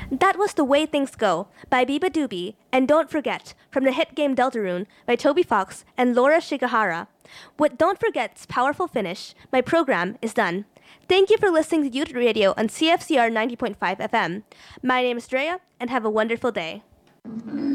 That was The Way Things Go by Biba Doobie, and Don't Forget from the hit game Deltarune by Toby Fox and Laura Shigahara. With Don't Forget's powerful finish, my program is done. Thank you for listening to Youth Radio on CFCR 90.5 FM. My name is Drea, and have a wonderful day.